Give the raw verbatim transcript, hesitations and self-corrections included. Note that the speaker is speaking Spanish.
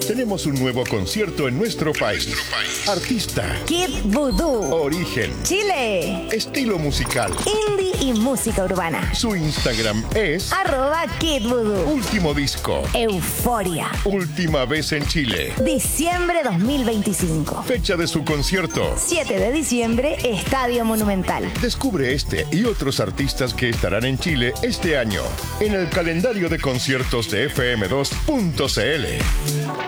Tenemos un nuevo concierto en nuestro país. Artista. Kid Voodoo. Origen. Chile. Estilo musical. Indie y música urbana. Su Instagram es Arroba Kid Voodoo. Último disco. Euforia. Última vez en Chile. Diciembre dos mil veinticinco. Fecha de su concierto. siete de diciembre, Estadio Monumental. Descubre este y otros artistas que estarán en Chile este año en el calendario de conciertos de F M dos punto C L.